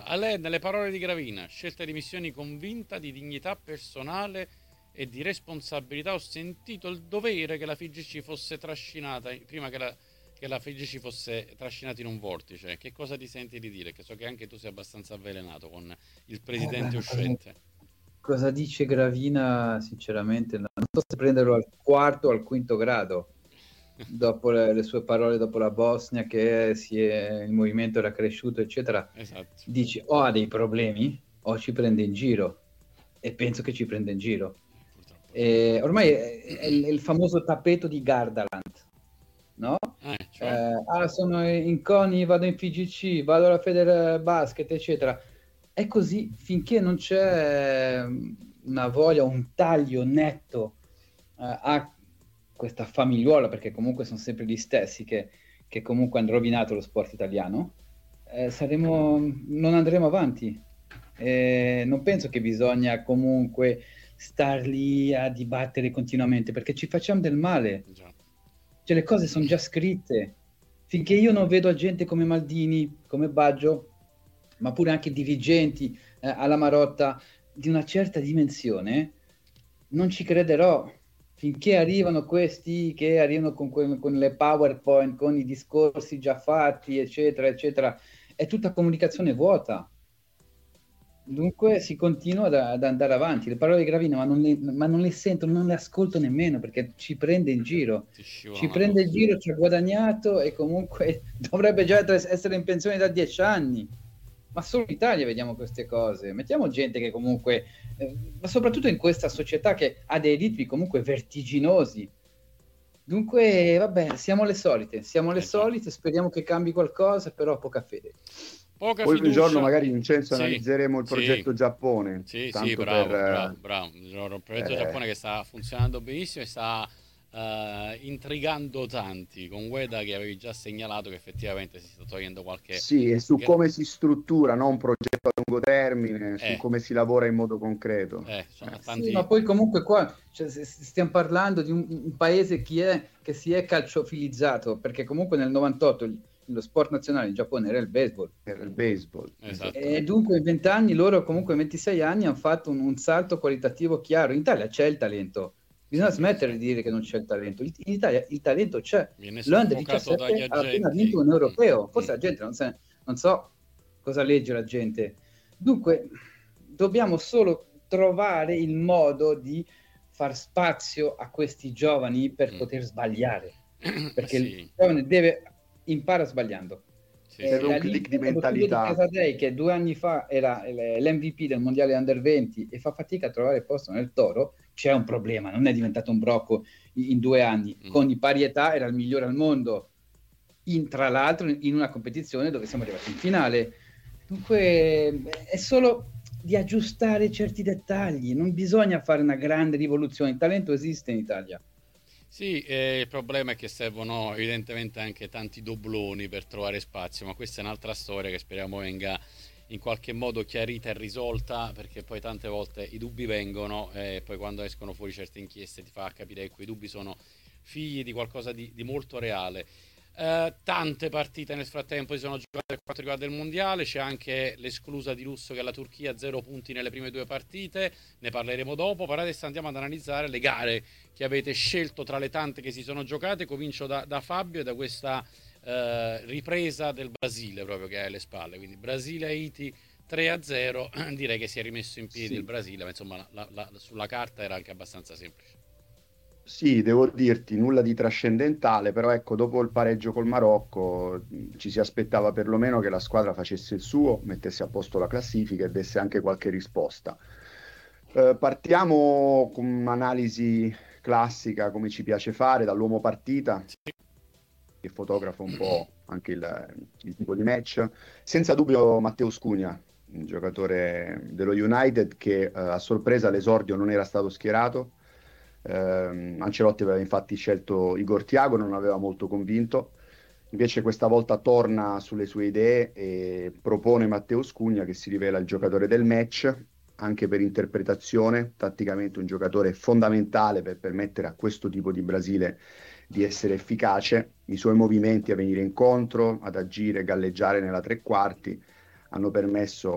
A lei, nelle parole di Gravina, scelta di missioni convinta, di dignità personale e di responsabilità, ho sentito il dovere che la FIGC fosse trascinata, prima che la FIGC fosse trascinata in un vortice. Che cosa ti senti di dire? Che so che anche tu sei abbastanza avvelenato con il Beh, presidente ma uscente. cosa dice Gravina, sinceramente, non so se prenderlo al quarto o al quinto grado, dopo le sue parole dopo la Bosnia, che il movimento era cresciuto, eccetera. Esatto. Dici o ha dei problemi o ci prende in giro, e penso che ci prenda in giro. Purtroppo sì. Ormai è il famoso tappeto di Gardaland, no? Cioè? Sono in CONI, vado in FIGC, vado alla Feder Basket, eccetera. È così finché non c'è una voglia, un taglio netto a questa famigliuola, perché comunque sono sempre gli stessi che comunque hanno rovinato lo sport italiano, non andremo avanti. Non penso che bisogna comunque star lì a dibattere continuamente, perché ci facciamo del male. Già. Cioè, le cose sono già scritte. Finché io non vedo gente come Maldini, come Baggio, ma pure anche dirigenti alla Marotta di una certa dimensione, non ci crederò. Finché arrivano questi che arrivano con le PowerPoint, con i discorsi già fatti, eccetera, eccetera, è tutta comunicazione vuota. Dunque si continua ad andare avanti. Le parole di Gravina, ma non le sento, non le ascolto nemmeno perché ci prende in giro. Ti Ci scivolano prende in addosso. giro, ci ha guadagnato e comunque dovrebbe già essere in pensione da 10 anni. Ma solo in Italia vediamo queste cose. Mettiamo gente che comunque, ma soprattutto in questa società che ha dei ritmi comunque vertiginosi. Dunque, vabbè, siamo le Già. solite, speriamo che cambi qualcosa, però poca fede. Poca Poi un giorno fiducia. magari, Vincenzo, Sì, analizzeremo il sì, progetto Giappone, sì, sì, tanto per... bravo, bravo, bravo. Il progetto eh, Giappone che sta funzionando benissimo e sta intrigando tanti. Con Ueda che avevi già segnalato che effettivamente si sta togliendo qualche... sì, e su gra- come si struttura, no? Un progetto a lungo termine, su Eh, come si lavora in modo concreto. sono Sì, ma tanti... poi comunque qua cioè, stiamo parlando di un paese che si è calciofilizzato, perché comunque nel 98 lo sport nazionale in Giappone era il baseball. Per il baseball, Esatto. E esattamente. dunque in 20 anni, loro comunque in 26 anni hanno fatto un salto qualitativo chiaro. In Italia c'è il talento, bisogna Sempre smettere sì. di dire che non c'è il talento. In Italia il talento c'è. Viene L'Under soffocato dagli 17 ha appena agenti. vinto un europeo, Mm. forse la gente non so cosa legge la gente. Dunque, dobbiamo solo trovare il modo di far spazio a questi giovani per Mm. poter sbagliare, perché il Sì, giovane deve impara sbagliando. sì, Serve sì. un La click di Liga, quando tu vedi mentalità. Casadei che 2 anni fa era l'MVP del mondiale Under 20 e fa fatica a trovare posto nel Toro, c'è un problema, non è diventato un brocco in 2 anni. Mm. Con i pari età era il migliore al mondo, tra l'altro in una competizione dove siamo arrivati in finale. Dunque è solo di aggiustare certi dettagli, non bisogna fare una grande rivoluzione, il talento esiste in Italia. Sì, il problema è che servono evidentemente anche tanti dobloni per trovare spazio, ma questa è un'altra storia che speriamo venga in qualche modo chiarita e risolta, perché poi tante volte i dubbi vengono e poi quando escono fuori certe inchieste ti fa capire che quei dubbi sono figli di qualcosa di molto reale. Tante partite nel frattempo si sono giocate per quanto riguarda il mondiale, c'è anche l'esclusa di lusso che è la Turchia, 0 punti nelle prime due partite, ne parleremo dopo, però adesso andiamo ad analizzare le gare che avete scelto tra le tante che si sono giocate. Comincio da Fabio e da questa ripresa del Brasile proprio che hai alle spalle, quindi Brasile-Haiti 3-0, direi che si è rimesso in piedi il Sì, Brasile, ma insomma sulla carta era anche abbastanza semplice. Sì, devo dirti, nulla di trascendentale, però ecco, dopo il pareggio col Marocco ci si aspettava perlomeno che la squadra facesse il suo, mettesse a posto la classifica e desse anche qualche risposta. Partiamo con un'analisi classica, come ci piace fare, dall'uomo partita, che fotografa un po' anche il tipo di match. Senza dubbio Matteo Cunha, un giocatore dello United che a sorpresa all'esordio non era stato schierato. Ancelotti aveva infatti scelto Igor Thiago, non aveva molto convinto. Invece questa volta torna sulle sue idee e propone Matteo Cunha, che si rivela il giocatore del match, anche per interpretazione, tatticamente un giocatore fondamentale per permettere a questo tipo di Brasile di essere efficace. I suoi movimenti a venire incontro, ad agire, galleggiare nella tre quarti hanno permesso